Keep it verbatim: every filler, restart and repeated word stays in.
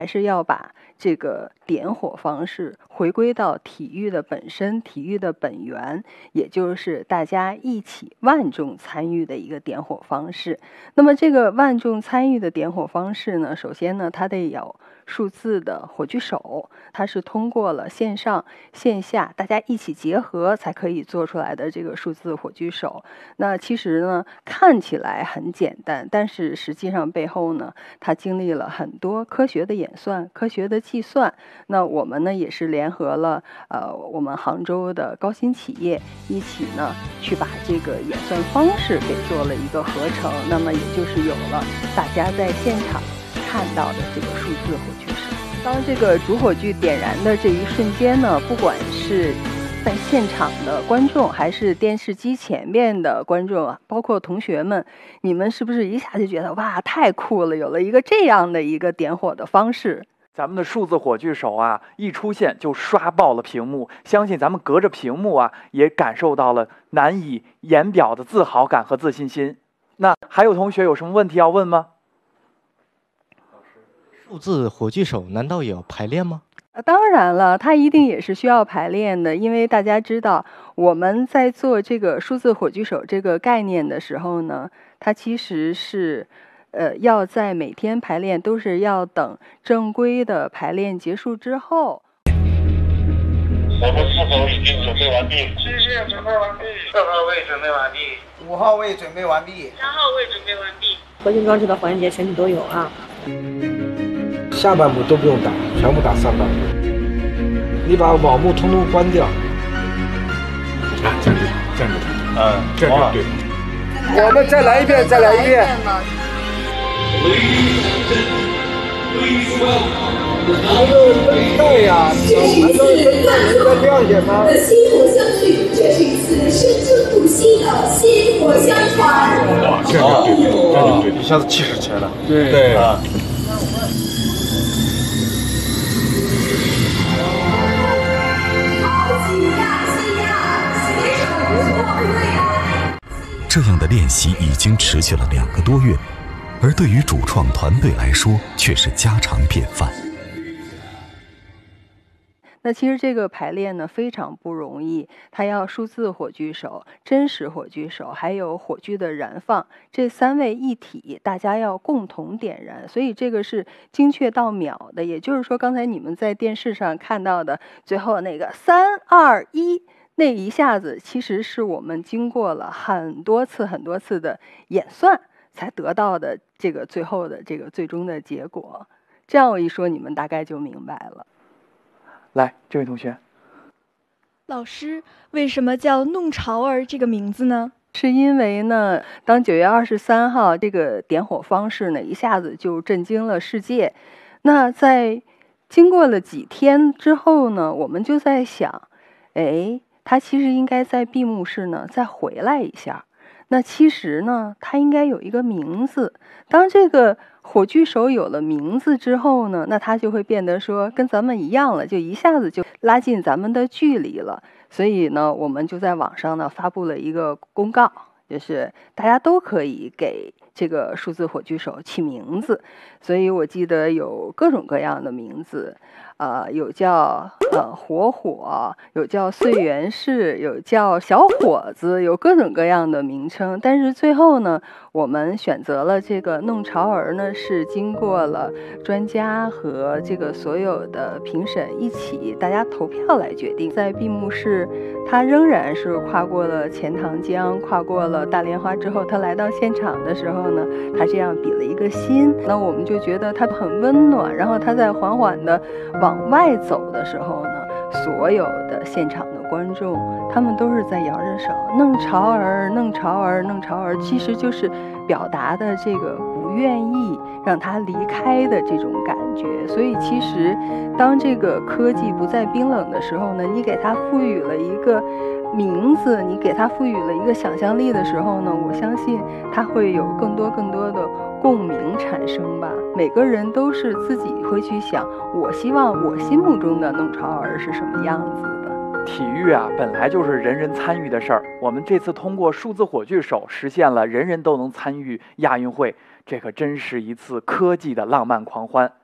还是要把这个点火方式回归到体育的本身，体育的本源，也就是大家一起万众参与的一个点火方式。那么这个万众参与的点火方式呢，首先呢，它得有数字的火炬手，它是通过了线上线下大家一起结合才可以做出来的这个数字火炬手。那其实呢，看起来很简单，但是实际上背后呢，它经历了很多科学的演算、科学的计算。那我们呢，也是联合了呃我们杭州的高新企业一起呢，去把这个演算方式给做了一个合成。那么也就是有了大家在现场看到的这个数字火炬手。当这个主火炬点燃的这一瞬间呢，不管是在现场的观众，还是电视机前面的观众啊，包括同学们，你们是不是一下就觉得哇，太酷了，有了一个这样的一个点火的方式？ 咱们的数字火炬手啊，一出现就刷爆了屏幕，相信咱们隔着屏幕啊，也感受到了难以言表的自豪感和自信心。那还有同学有什么问题要问吗？ 数字火炬手难道也要排练吗？ 当然了，它一定也是需要排练的，因为大家知道我们在做这个数字火炬手这个概念的时候呢，它其实是呃要在每天排练都是要等正规的排练结束之后。 我们是否已经准备完毕？ 谢谢，准备完毕。 四号位准备完毕。 五号位准备完毕。 三号位准备完毕。 核心装置的环节全体都有啊。 下半部都不用打，全部打上半部。你把网幕通通关掉。 啊，这样就这样就嗯， 这样对。 我们再来一遍，再来一遍。还是分菜呀，还是分菜人在亮眼吗？ 薪火相续，这是一次生生不息的薪火相传。 哇，这样就对，这样就对， 一下子气势起来了。 对对啊。 这样的练习已经持续了两个多月，而对于主创团队来说却是家常便饭。 那其实这个排练呢非常不容易，它要数字火炬手、真实火炬手，还有火炬的燃放，这三位一体，大家要共同点燃，所以这个是精确到秒的。也就是说，刚才你们在电视上看到的最后那个三二一。那一下子其实是我们经过了很多次很多次的演算才得到的这个最后的这个最终的结果。这样我一说，你们大概就明白了。 来，这位同学。 老师，为什么叫弄潮儿这个名字呢？ 是因为呢，当九月二十三号这个点火方式呢一下子就震惊了世界。那在经过了几天之后呢，我们就在想，哎。他其实应该在闭幕式呢再回来一下，那其实呢他应该有一个名字。当这个火炬手有了名字之后呢，那他就会变得说跟咱们一样了，就一下子就拉近咱们的距离了。所以呢，我们就在网上呢发布了一个公告，就是大家都可以给这个数字火炬手起名字。所以我记得有各种各样的名字。呃，有叫呃火火，有叫岁元氏，有叫小伙子，有各种各样的名称。但是最后呢，我们选择了这个弄潮儿呢，是经过了专家和这个所有的评审一起大家投票来决定。在闭幕式，他仍然是跨过了钱塘江，跨过了大莲花之后，他来到现场的时候呢，他这样比了一个心。那我们就觉得他很温暖，然后他在缓缓的往往外走的时候呢，所有的现场的观众，他们都是在摇着手，弄潮儿，弄潮儿，弄潮儿，其实就是表达的这个不愿意让他离开的这种感觉。所以其实当这个科技不再冰冷的时候呢，你给它赋予了一个名字，你给它赋予了一个想象力的时候呢，我相信它会有更多更多的共鸣产生吧。每个人都是自己会去想，我希望我心目中的弄潮儿是什么样子的。 体育啊，本来就是人人参与的事儿。我们这次通过数字火炬手实现了人人都能参与亚运会，这可真是一次科技的浪漫狂欢。